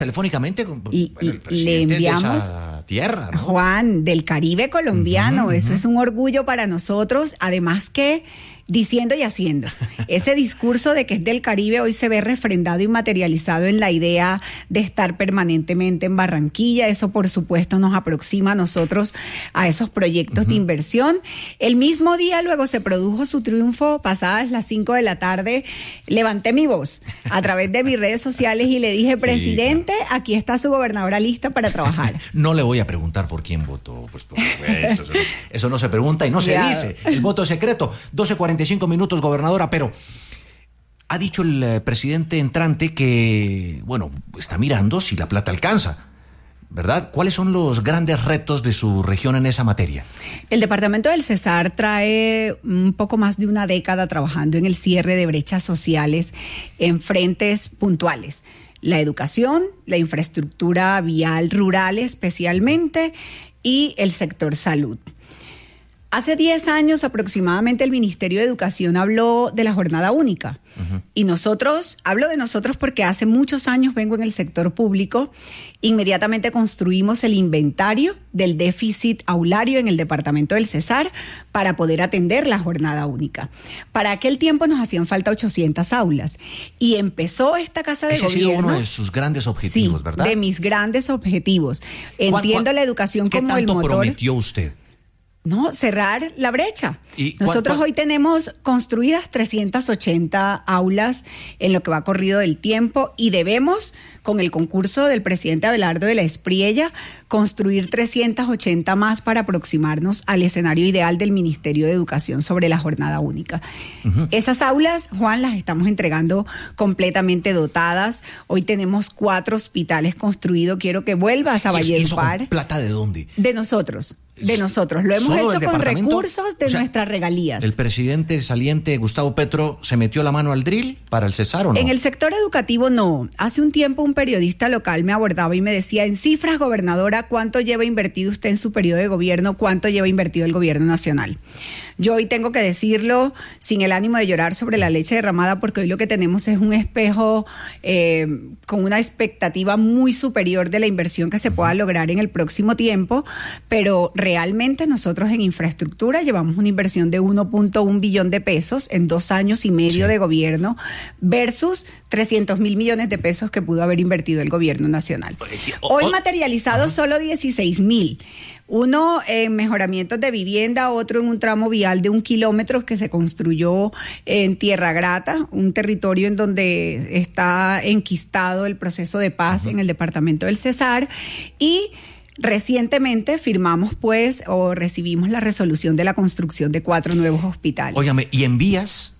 telefónicamente con y el presidente le enviamos, de esa tierra, ¿no? Juan, del Caribe colombiano. Eso es un orgullo para nosotros, además que diciendo y haciendo. Ese discurso de que es del Caribe hoy se ve refrendado y materializado en la idea de estar permanentemente en Barranquilla. Eso, por supuesto, nos aproxima a nosotros a esos proyectos de inversión. El mismo día luego se produjo su triunfo, pasadas las 5 de la tarde, levanté mi voz a través de mis redes sociales y le dije, presidente, aquí está su gobernadora lista para trabajar. No le voy a preguntar por quién votó, pues por supuesto, eso no se pregunta y no se dice. El voto es secreto. 12:45 minutos, gobernadora, pero ha dicho el presidente entrante que, bueno, está mirando si la plata alcanza, ¿verdad? ¿Cuáles son los grandes retos de su región en esa materia? El departamento del Cesar trae un poco más de una década trabajando en el cierre de brechas sociales en frentes puntuales. La educación, la infraestructura vial rural especialmente y el sector salud. Hace 10 años aproximadamente el Ministerio de Educación habló de la jornada única. Y hablo de nosotros porque hace muchos años vengo en el sector público. Inmediatamente construimos el inventario del déficit aulario en el departamento del Cesar para poder atender la jornada única. Para aquel tiempo nos hacían falta 800 aulas. Y empezó esta casa de gobierno. Ese ha sido uno de sus grandes objetivos, sí, ¿verdad? De mis grandes objetivos. Entiendo la educación como el motor. ¿Qué tanto prometió usted? No, cerrar la brecha. Nosotros hoy tenemos construidas 380 aulas en lo que va corrido del tiempo y debemos, con el concurso del presidente Abelardo de la Espriella, construir 380 más para aproximarnos al escenario ideal del Ministerio de Educación sobre la jornada única. Esas aulas, Juan, las estamos entregando completamente dotadas. Hoy tenemos 4 hospitales construidos. Quiero que vuelvas a Valledupar. ¿Eso con plata de dónde? De nosotros. Lo hemos hecho con recursos de nuestras regalías. ¿El presidente saliente Gustavo Petro se metió la mano al drill para el Cesar o no? En el sector educativo no. Hace un tiempo un periodista local me abordaba y me decía, en cifras, gobernadora, ¿cuánto lleva invertido usted en su periodo de gobierno? ¿Cuánto lleva invertido el gobierno nacional? Yo hoy tengo que decirlo sin el ánimo de llorar sobre la leche derramada, porque hoy lo que tenemos es un espejo con una expectativa muy superior de la inversión que se pueda lograr en el próximo tiempo, pero realmente nosotros en infraestructura llevamos una inversión de 1.1 billón de pesos en 2 años y medio de gobierno versus 300.000 millones de pesos que pudo haber invertido el gobierno nacional. Hoy materializados solo 16.000. Uno en mejoramientos de vivienda, otro en un tramo vial de 1 kilómetro que se construyó en Tierra Grata, un territorio en donde está enquistado el proceso de paz en el departamento del Cesar, y recientemente recibimos la resolución de la construcción de 4 nuevos hospitales. Óigame, ¿y en vías?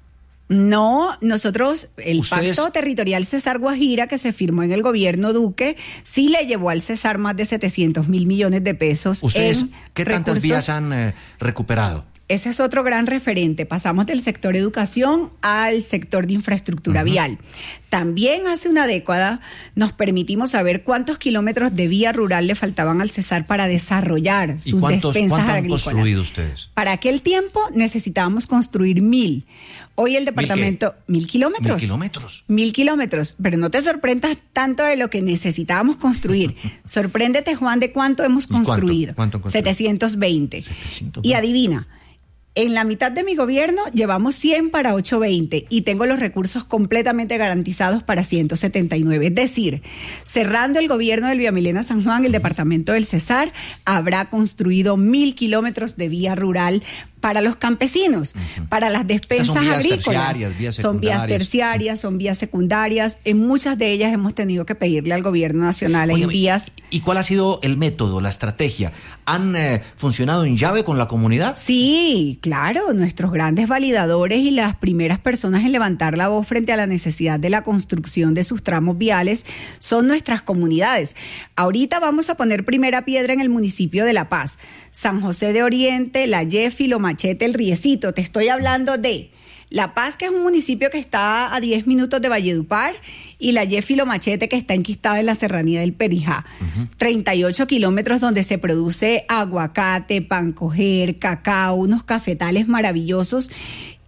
No, nosotros, Pacto Territorial Cesar Guajira, que se firmó en el gobierno Duque, sí le llevó al Cesar más de 700.000 millones de pesos. ¿Ustedes qué tantas vías han recuperado? Ese es otro gran referente. Pasamos del sector educación al sector de infraestructura vial. También hace una década nos permitimos saber cuántos kilómetros de vía rural le faltaban al Cesar para desarrollar sus despensas agrícolas. ¿Cuánto han construido ustedes? Para aquel tiempo necesitábamos construir 1.000. Hoy el departamento... ¿1.000 kilómetros? 1.000 kilómetros. 1.000 kilómetros. Pero no te sorprendas tanto de lo que necesitábamos construir. Sorpréndete, Juan, de cuánto hemos construido. ¿Cuánto 720. 720. Y adivina, en la mitad de mi gobierno llevamos 100 para 820 y tengo los recursos completamente garantizados para 179. Es decir, cerrando el gobierno del Vía Milena San Juan, el departamento del Cesar habrá construido 1.000 kilómetros de vía rural para los campesinos, para las despensas agrícolas. Son vías terciarias, son vías secundarias. En muchas de ellas hemos tenido que pedirle al gobierno nacional en vías. ¿Y cuál ha sido el método, la estrategia? ¿Han funcionado en llave con la comunidad? Sí, claro. Nuestros grandes validadores y las primeras personas en levantar la voz frente a la necesidad de la construcción de sus tramos viales son nuestras comunidades. Ahorita vamos a poner primera piedra en el municipio de La Paz. San José de Oriente, La Yefi, Lomachete, El Riecito. Te estoy hablando de La Paz, que es un municipio que está a 10 minutos de Valledupar, y La Yefi, Lomachete, que está enquistada en la serranía del Perijá. 38 kilómetros donde se produce aguacate, pan coger, cacao, unos cafetales maravillosos.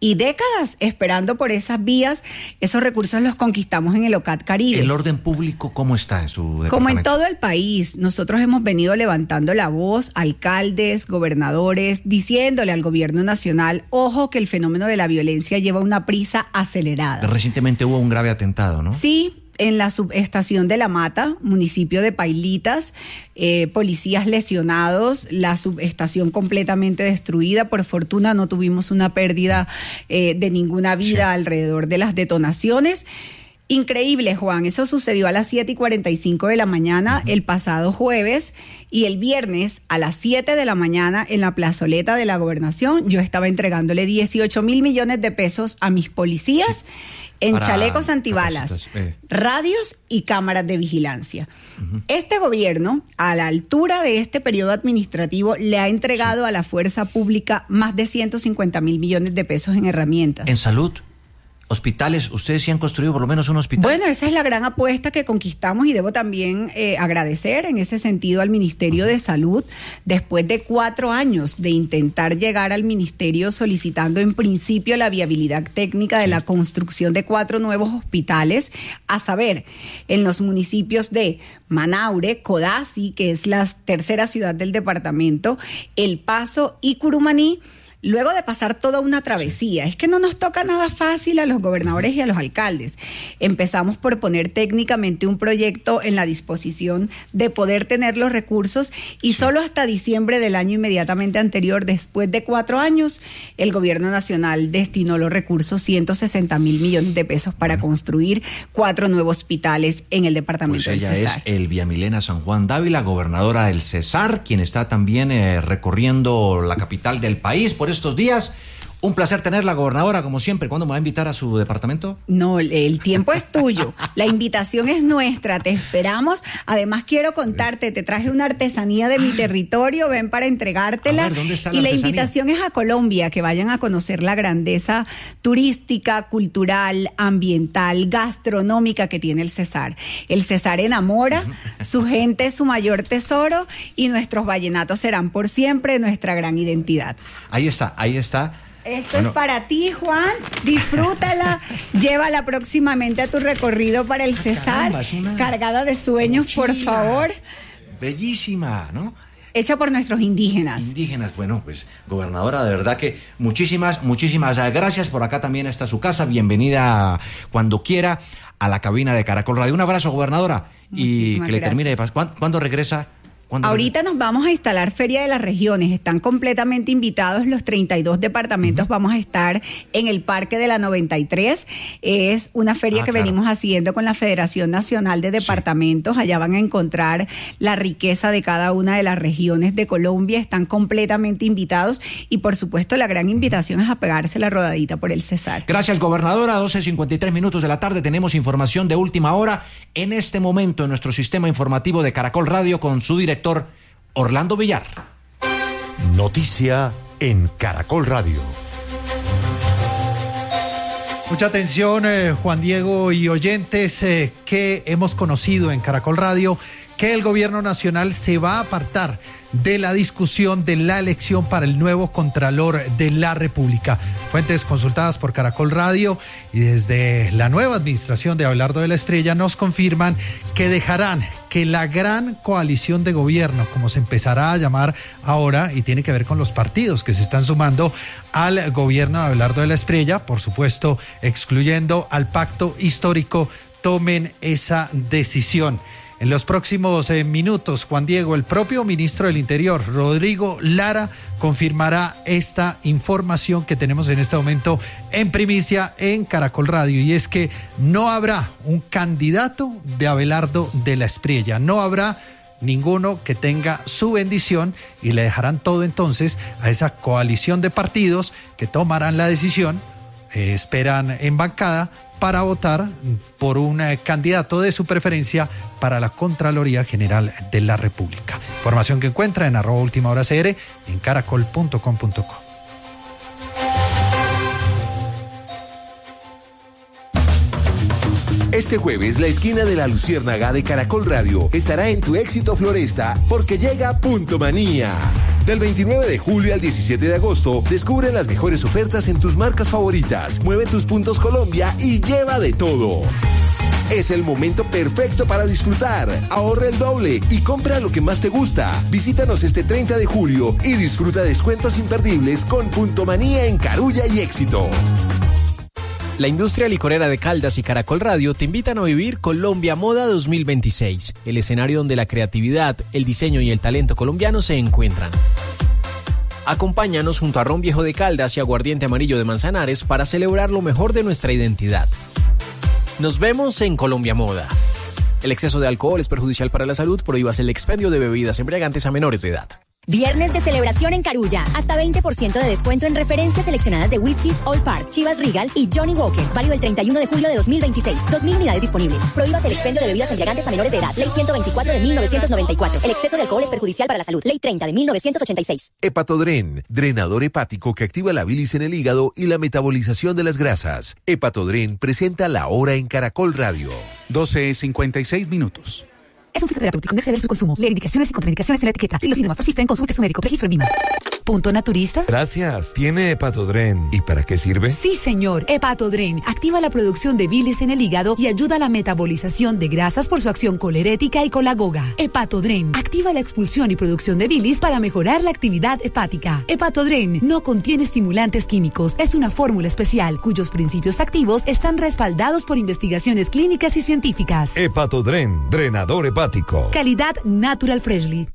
y décadas esperando por esas vías. Esos recursos los conquistamos en el OCAT Caribe. ¿El orden público cómo está en su departamento? Como en todo el país, nosotros hemos venido levantando la voz, alcaldes, gobernadores, diciéndole al gobierno nacional, ojo que el fenómeno de la violencia lleva una prisa acelerada. Recientemente hubo un grave atentado, ¿no? Sí. En la subestación de La Mata, municipio de Pailitas, policías lesionados, la subestación completamente destruida. Por fortuna no tuvimos una pérdida de ninguna vida alrededor de las detonaciones. Increíble, Juan, eso sucedió a las 7:45 de la mañana el pasado jueves, y el viernes a las 7 de la mañana en la plazoleta de la Gobernación yo estaba entregándole 18,000 millones de pesos a mis policías. En chalecos antibalas, radios y cámaras de vigilancia. Este gobierno, a la altura de este periodo administrativo, le ha entregado a la fuerza pública más de 150,000 millones de pesos en herramientas. En salud, hospitales, ustedes sí han construido por lo menos un hospital. Bueno, esa es la gran apuesta que conquistamos, y debo también agradecer en ese sentido al Ministerio de Salud. Después de 4 años de intentar llegar al ministerio solicitando en principio la viabilidad técnica de la construcción de 4 nuevos hospitales, a saber, en los municipios de Manaure, Codazzi, que es la tercera ciudad del departamento, El Paso y Curumaní. Luego de pasar toda una travesía, es que no nos toca nada fácil a los gobernadores y a los alcaldes. Empezamos por poner técnicamente un proyecto en la disposición de poder tener los recursos, y solo hasta diciembre del año inmediatamente anterior, después de 4 años, el gobierno nacional destinó los recursos, 160,000 millones de pesos, para construir 4 nuevos hospitales en el departamento del Cesar. Ella es Elvia Milena San Juan Dávila, gobernadora del Cesar, quien está también recorriendo la capital del país por estos días. Un placer tenerla, gobernadora, como siempre. ¿Cuándo me va a invitar a su departamento? No, el tiempo es tuyo. La invitación es nuestra. Te esperamos. Además, quiero contarte, te traje una artesanía de mi territorio. Ven para entregártela. A ver, ¿dónde está la y la artesanía? invitación es a Colombia, que vayan a conocer la grandeza turística, cultural, ambiental, gastronómica que tiene el Cesar. El Cesar enamora, su gente es su mayor tesoro, y nuestros vallenatos serán por siempre nuestra gran identidad. Ahí está, ahí está. Esto es para ti, Juan. Disfrútala. Llévala próximamente a tu recorrido para el Cesar. Caramba, cargada de sueños, mochila. por favor. Bellísima, ¿no? Hecha por nuestros indígenas. Bueno, pues, gobernadora, de verdad que muchísimas gracias. Por acá también está su casa. Bienvenida cuando quiera a la cabina de Caracol Radio. Un abrazo, gobernadora. Y que le termine de pasar. ¿Cuándo regresa? Ahorita nos vamos a instalar Feria de las Regiones. Están completamente invitados los 32 departamentos. Vamos a estar en el Parque de la 93. Es una feria que venimos haciendo con la Federación Nacional de Departamentos. Allá van a encontrar la riqueza de cada una de las regiones de Colombia. Están completamente invitados, y por supuesto la gran invitación es a pegarse la rodadita por el Cesar. Gracias, gobernadora. 12:53 de la tarde. Tenemos información de última hora en este momento en nuestro sistema informativo de Caracol Radio con su director Orlando Villar. Noticia en Caracol Radio. Mucha atención, Juan Diego y oyentes, que hemos conocido en Caracol Radio que el gobierno nacional se va a apartar de la discusión de la elección para el nuevo Contralor de la República. Fuentes consultadas por Caracol Radio y desde la nueva administración de Abelardo de la Espriella nos confirman que dejarán que la gran coalición de gobierno, como se empezará a llamar ahora, y tiene que ver con los partidos que se están sumando al gobierno de Abelardo de la Espriella, por supuesto excluyendo al pacto histórico, tomen esa decisión. En los próximos minutos, Juan Diego, el propio ministro del Interior, Rodrigo Lara, confirmará esta información que tenemos en este momento en primicia en Caracol Radio, y es que no habrá un candidato de Abelardo de la Espriella, no habrá ninguno que tenga su bendición, y le dejarán todo entonces a esa coalición de partidos que tomarán la decisión, esperan en bancada, para votar por un candidato de su preferencia para la Contraloría General de la República. Información que encuentra en @ultimahoracr en caracol.com.co. Este jueves, la esquina de la Luciérnaga de Caracol Radio estará en tu éxito Floresta, porque llega Punto Manía. Del 29 de julio al 17 de agosto, descubre las mejores ofertas en tus marcas favoritas. Mueve tus puntos Colombia y lleva de todo. Es el momento perfecto para disfrutar. Ahorra el doble y compra lo que más te gusta. Visítanos este 30 de julio y disfruta descuentos imperdibles con Punto Manía en Carulla y Éxito. La industria licorera de Caldas y Caracol Radio te invitan a vivir Colombia Moda 2026, el escenario donde la creatividad, el diseño y el talento colombiano se encuentran. Acompáñanos junto a Ron Viejo de Caldas y Aguardiente Amarillo de Manzanares para celebrar lo mejor de nuestra identidad. Nos vemos en Colombia Moda. El exceso de alcohol es perjudicial para la salud. Prohíbas el expendio de bebidas embriagantes a menores de edad. Viernes de celebración en Carulla. Hasta 20% de descuento en referencias seleccionadas de whiskies Old Park, Chivas Regal y Johnny Walker. Válido el 31 de julio de 2026. 2.000 unidades disponibles. Prohíbas el expendio de bebidas embriagantes a menores de edad. Ley 124 de 1994. El exceso de alcohol es perjudicial para la salud. Ley 30 de 1986. Hepatodren, drenador hepático que activa la bilis en el hígado y la metabolización de las grasas. Hepatodren presenta La Hora en Caracol Radio. 12:56. Es un fitoterapéutico, no exceder su consumo. Leer indicaciones y contraindicaciones en la etiqueta. Si los síntomas persisten, consulte a su médico. Registro en Lima. ¿Punto naturista? Gracias. ¿Tiene Hepatodren? ¿Y para qué sirve? Sí, señor. Hepatodren activa la producción de bilis en el hígado y ayuda a la metabolización de grasas por su acción colerética y colagoga. Hepatodren activa la expulsión y producción de bilis para mejorar la actividad hepática. Hepatodren no contiene estimulantes químicos. Es una fórmula especial cuyos principios activos están respaldados por investigaciones clínicas y científicas. Hepatodren, drenador hepático. Calidad Natural Freshly.